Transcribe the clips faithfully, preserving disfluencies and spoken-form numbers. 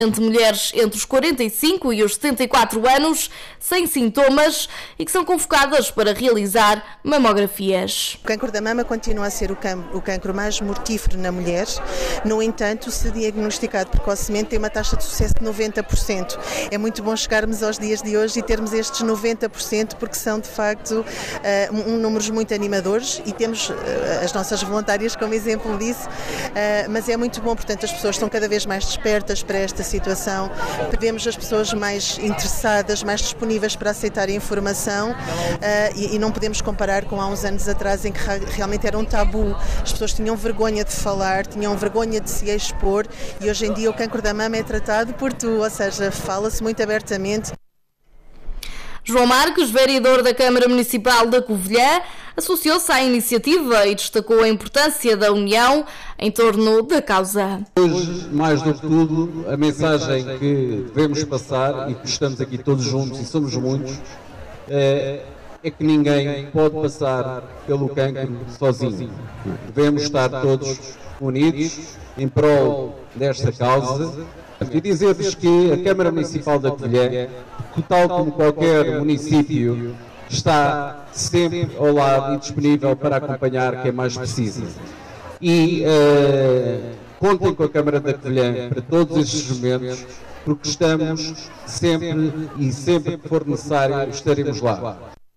entre mulheres entre os quarenta e cinco e os setenta e quatro anos, sem sintomas e que são convocadas para realizar mamografias. O cancro da mama continua a ser o, cam- o cancro mais mortífero na mulher. No entanto, se diagnosticado precocemente, tem uma taxa de sucesso de noventa por cento. É muito bom chegarmos aos dias de hoje e termos estes noventa por cento, porque são, de facto, uh, um, um números muito animadores e temos uh, as nossas voluntárias como exemplo disso, uh, mas é muito bom, portanto, as pessoas estão cada vez mais despertas para esta situação, vemos as pessoas mais interessadas, mais disponíveis para aceitar a informação uh, e, e não podemos comparar com há uns anos atrás em que realmente era um tabu, as pessoas tinham vergonha de falar, tinham vergonha de se expor e hoje em dia o cancro da mama é tratado por tu, ou seja, fala-se muito abertamente. João Marques, vereador da Câmara Municipal da Covilhã, associou-se à iniciativa e destacou a importância da união em torno da causa. Hoje, mais do que tudo, a mensagem que devemos passar e que estamos aqui todos juntos e somos muitos, é, é que ninguém pode passar pelo cancro sozinho. Devemos estar todos unidos em prol desta causa e dizer-lhes que a Câmara Municipal da Covilhã, tal como qualquer município, está sempre ao lado e disponível para acompanhar quem mais precisa. E uh, contem com a Câmara da Covilhã para todos estes momentos, porque estamos sempre e sempre que for necessário estaremos lá.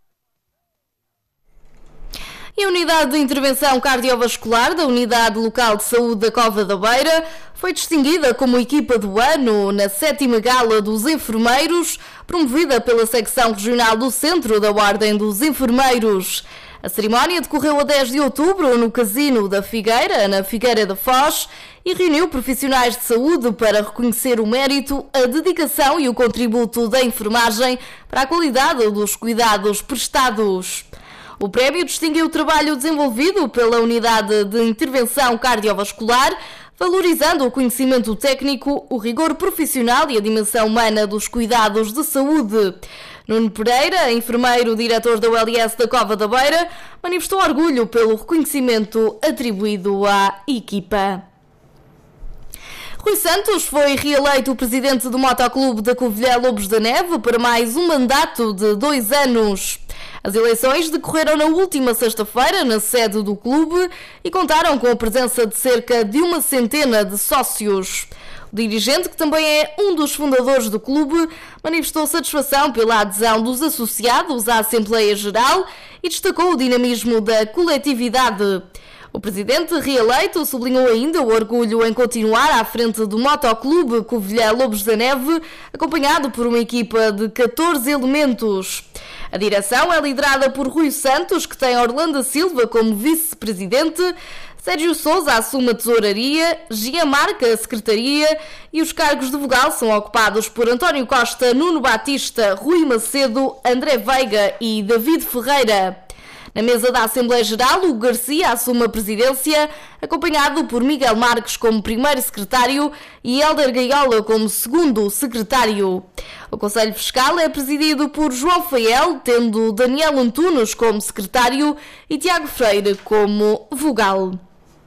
E a Unidade de Intervenção Cardiovascular da Unidade Local de Saúde da Cova da Beira foi distinguida como equipa do ano na sétima Gala dos Enfermeiros, promovida pela secção regional do Centro da Ordem dos Enfermeiros. A cerimónia decorreu a dez de outubro no Casino da Figueira, na Figueira da Foz, e reuniu profissionais de saúde para reconhecer o mérito, a dedicação e o contributo da enfermagem para a qualidade dos cuidados prestados. O prémio distinguiu o trabalho desenvolvido pela Unidade de Intervenção Cardiovascular, valorizando o conhecimento técnico, o rigor profissional e a dimensão humana dos cuidados de saúde. Nuno Pereira, enfermeiro diretor da U L S da Cova da Beira, manifestou orgulho pelo reconhecimento atribuído à equipa. Rui Santos foi reeleito o presidente do Motoclube da Covilhã Lobos da Neve para mais um mandato de dois anos. As eleições decorreram na última sexta-feira na sede do clube e contaram com a presença de cerca de uma centena de sócios. O dirigente, que também é um dos fundadores do clube, manifestou satisfação pela adesão dos associados à Assembleia Geral e destacou o dinamismo da coletividade. O presidente reeleito sublinhou ainda o orgulho em continuar à frente do Motoclube Covilhã Lobos da Neve, acompanhado por uma equipa de catorze elementos. A direção é liderada por Rui Santos, que tem Orlando Silva como vice-presidente, Sérgio Sousa assume a tesouraria, Gia Marca a secretaria e os cargos de vogal são ocupados por António Costa, Nuno Batista, Rui Macedo, André Veiga e David Ferreira. Na mesa da Assembleia Geral, Hugo Garcia assume a presidência, acompanhado por Miguel Marques como primeiro secretário e Hélder Gaiola como segundo secretário. O Conselho Fiscal é presidido por João Fael, tendo Daniel Antunes como secretário e Tiago Freire como vogal.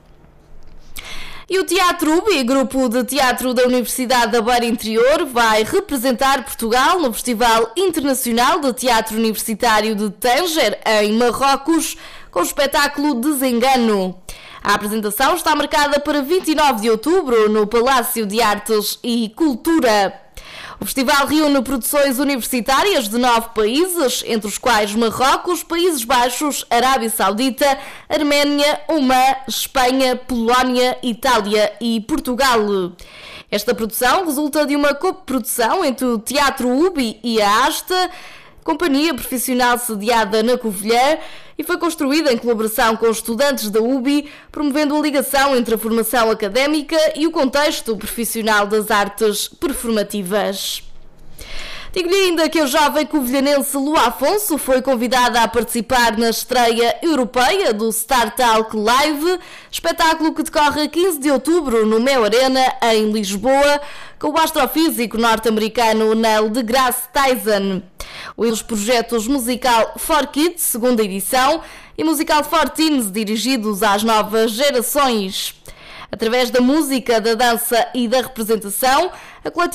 E o Teatro Ubi, grupo de teatro da Universidade da Beira Interior, vai representar Portugal no Festival Internacional de Teatro Universitário de Tanger, em Marrocos, com o espetáculo Desengano. A apresentação está marcada para vinte e nove de outubro no Palácio de Artes e Cultura. O festival reúne produções universitárias de nove países, entre os quais Marrocos, Países Baixos, Arábia Saudita, Arménia, Omã, Espanha, Polónia, Itália e Portugal. Esta produção resulta de uma coprodução entre o Teatro Ubi e a ASTA, companhia profissional sediada na Covilhã, e foi construída em colaboração com estudantes da U B I, promovendo a ligação entre a formação académica e o contexto profissional das artes performativas. Digo-lhe ainda que a jovem covilhanense Lua Afonso foi convidada a participar na estreia europeia do Startalk Live, espetáculo que decorre a quinze de outubro no Mel Arena, em Lisboa, com o astrofísico norte-americano Neil deGrasse Tyson. Os projetos musical For Kids, segunda edição, e musical For Teens, dirigidos às novas gerações. Através da música, da dança e da representação, a coletiva